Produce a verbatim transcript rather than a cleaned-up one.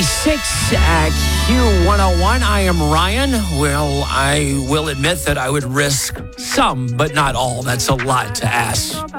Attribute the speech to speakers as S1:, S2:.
S1: thirty-six at Q one oh one. I am Ryan. Well, I will admit that I would risk some, but not all. That's a lot to ask